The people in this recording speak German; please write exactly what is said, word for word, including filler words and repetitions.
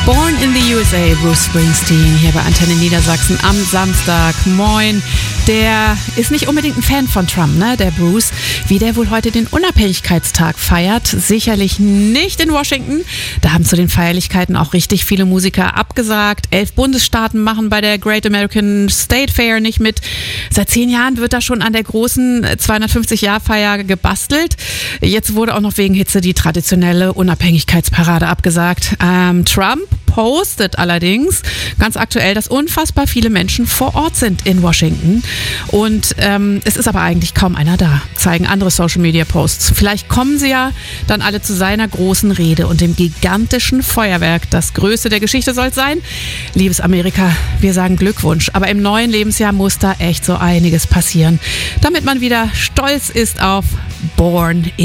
Born in the U S A, Bruce Springsteen, hier bei Antenne Niedersachsen am Samstag. Moin. Der ist nicht unbedingt ein Fan von Trump, ne, der Bruce. Wie der wohl heute den Unabhängigkeitstag feiert, sicherlich nicht in Washington. Da haben zu den Feierlichkeiten auch richtig viele Musiker abgesagt. Elf Bundesstaaten machen bei der Great American State Fair nicht mit. Seit zehn Jahren wird da schon an der großen zweihundertfünfzig-Jahr-Feier gebastelt. Jetzt wurde auch noch wegen Hitze die traditionelle Unabhängigkeitsparade abgesagt. Ähm, Trump postet allerdings ganz aktuell, dass unfassbar viele Menschen vor Ort sind in Washington. Und ähm, es ist aber eigentlich kaum einer da, zeigen andere Social-Media-Posts. Vielleicht kommen sie ja dann alle zu seiner großen Rede und dem gigantischen Feuerwerk. Das größte der Geschichte soll es sein. Liebes Amerika, wir sagen Glückwunsch. Aber im neuen Lebensjahr muss da echt so einiges passieren, damit man wieder stolz ist auf Born in